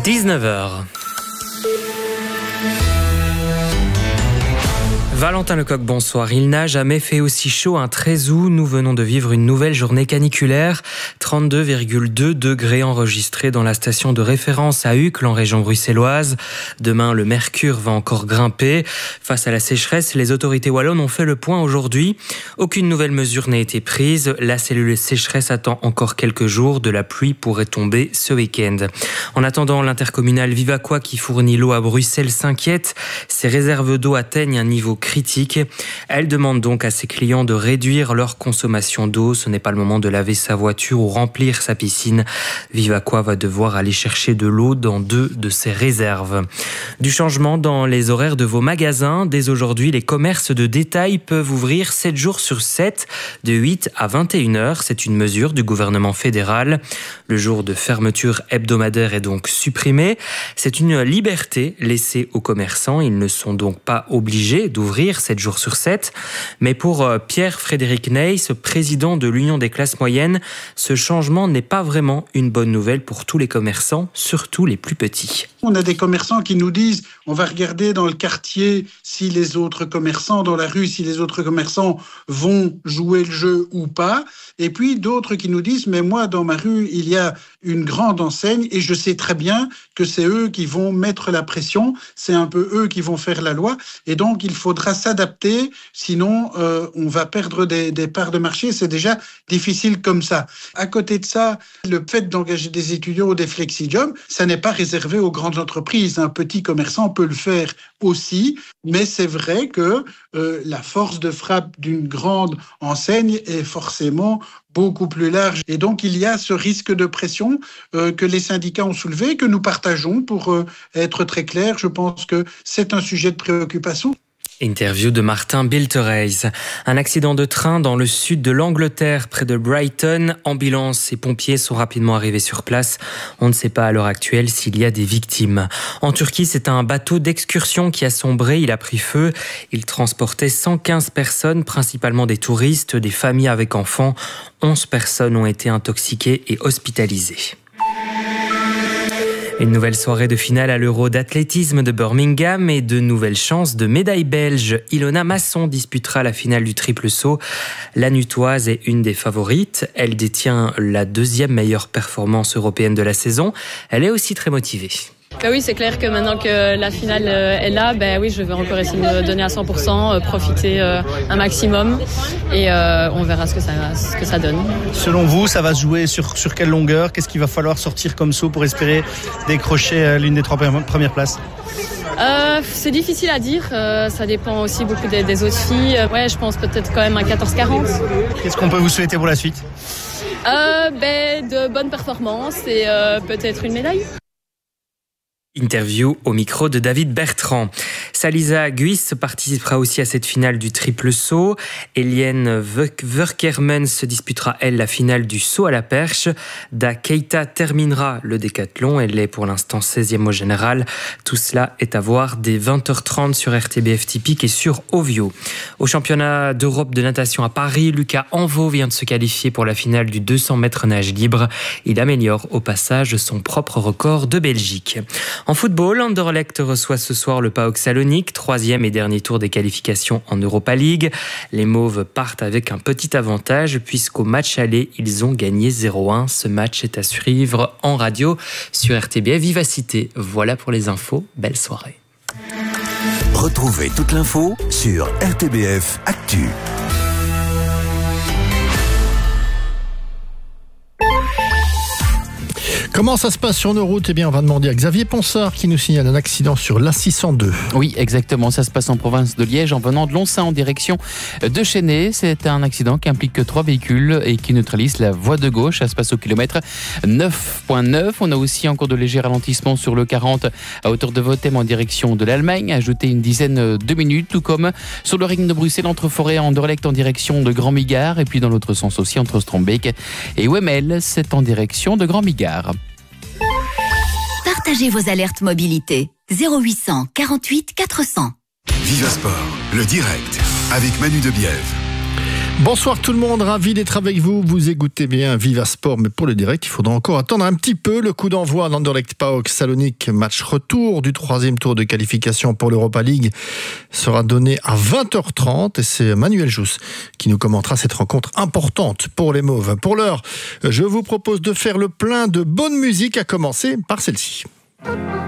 19h. Valentin Lecoq, bonsoir. Il n'a jamais fait aussi chaud un 13 août. Nous venons de vivre une nouvelle journée caniculaire. 32,2 degrés enregistrés dans la station de référence à Uccle, en région bruxelloise. Demain, le mercure va encore grimper. Face à la sécheresse, les autorités wallonnes ont fait le point aujourd'hui. Aucune nouvelle mesure n'a été prise. La cellule sécheresse attend encore quelques jours. De la pluie pourrait tomber ce week-end. En attendant, l'intercommunale Vivaquois, qui fournit l'eau à Bruxelles, s'inquiète. Ses réserves d'eau atteignent un niveau critique. Elle demande donc à ses clients de réduire leur consommation d'eau. Ce n'est pas le moment de laver sa voiture ou remplir sa piscine. Vivaquois va devoir aller chercher de l'eau dans 2 de ses réserves. Du changement dans les horaires de vos magasins. Dès aujourd'hui, les commerces de détail peuvent ouvrir 7 jours sur 7, de 8 à 21h. C'est une mesure du gouvernement fédéral. Le jour de fermeture hebdomadaire est donc supprimé. C'est une liberté laissée aux commerçants. Ils ne sont donc pas obligés d'ouvrir 7 jours sur 7. Mais pour Pierre-Frédéric Neyss, président de l'Union des classes moyennes, ce changement n'est pas vraiment une bonne nouvelle pour tous les commerçants, surtout les plus petits. On a des commerçants qui nous disent on va regarder dans le quartier si les autres commerçants, dans la rue, si les autres commerçants vont jouer le jeu ou pas. Et puis d'autres qui nous disent mais moi dans ma rue il y a une grande enseigne et je sais très bien que c'est eux qui vont mettre la pression, c'est un peu eux qui vont faire la loi et donc il faudra s'adapter, sinon on va perdre des parts de marché, c'est déjà difficile comme ça. À côté de ça, le fait d'engager des étudiants ou des flexi-jobs, ça n'est pas réservé aux grandes entreprises. Un petit commerçant peut le faire aussi, mais c'est vrai que la force de frappe d'une grande enseigne est forcément beaucoup plus large. Et donc, il y a ce risque de pression que les syndicats ont soulevé, que nous partageons pour être très clair. Je pense que c'est un sujet de préoccupation. Interview de Martin Biltereis. Un accident de train dans le sud de l'Angleterre, près de Brighton. Ambulance et pompiers sont rapidement arrivés sur place. On ne sait pas à l'heure actuelle s'il y a des victimes. En Turquie, c'est un bateau d'excursion qui a sombré. Il a pris feu. Il transportait 115 personnes, principalement des touristes, des familles avec enfants. 11 personnes ont été intoxiquées et hospitalisées. Une nouvelle soirée de finale à l'Euro d'athlétisme de Birmingham et de nouvelles chances de médaille belge. Ilona Masson disputera la finale du triple saut. La Nutoise est une des favorites. Elle détient la 2e meilleure performance européenne de la saison. Elle est aussi très motivée. Oui, c'est clair que maintenant que la finale est là, oui, je vais encore essayer de me donner à 100%, profiter un maximum et on verra ce que ça donne. Selon vous, ça va se jouer sur quelle longueur ? Qu'est-ce qu'il va falloir sortir comme saut pour espérer décrocher l'une des 3 premières places ? C'est difficile à dire, ça dépend aussi beaucoup des autres filles. Je pense peut-être quand même un 14-40. Qu'est-ce qu'on peut vous souhaiter pour la suite ? De bonnes performances et peut-être une médaille. Interview au micro de David Bertrand. Salisa Guis participera aussi à cette finale du triple saut. Eliane Verkermans se disputera, elle, la finale du saut à la perche. Da Keita terminera le décathlon. Elle est pour l'instant 16e au général. Tout cela est à voir dès 20h30 sur RTBF Typique et sur Ovio. Au championnat d'Europe de natation à Paris, Lucas Anveau vient de se qualifier pour la finale du 200 mètres nage libre. Il améliore au passage son propre record de Belgique. En football, Anderlecht reçoit ce soir le PAOK Salonique, 3e et dernier tour des qualifications en Europa League. Les Mauves partent avec un petit avantage puisqu'au match aller, ils ont gagné 0-1. Ce match est à suivre en radio sur RTBF Vivacité. Voilà pour les infos. Belle soirée. Retrouvez toute l'info sur RTBF Actu. Comment ça se passe sur nos routes ? Eh bien, on va demander à Xavier Ponsard qui nous signale un accident sur l'A602. Oui, exactement. Ça se passe en province de Liège en venant de Lonsin en direction de Chênay. C'est un accident qui implique 3 véhicules et qui neutralise la voie de gauche. Ça se passe au kilomètre 9.9. On a aussi encore de légers ralentissements sur le 40 à hauteur de Votem en direction de l'Allemagne. Ajouté une dizaine de minutes, tout comme sur le ring de Bruxelles entre Forêt et Anderlecht en direction de Grand-Migard. Et puis dans l'autre sens aussi entre Strombeek et Wemmel, c'est en direction de Grand-Migard. Partagez vos alertes mobilité. 0800 48 400. Viva Sport, le direct, avec Manu Debiève. Bonsoir tout le monde, ravi d'être avec vous. Vous écoutez bien Viva Sport, mais pour le direct, il faudra encore attendre un petit peu. Le coup d'envoi d'Anderlecht PAOK Salonique, match retour du 3e tour de qualification pour l'Europa League, sera donné à 20h30 et c'est Manuel Jousse qui nous commentera cette rencontre importante pour les Mauves. Pour l'heure, je vous propose de faire le plein de bonne musique, à commencer par celle-ci.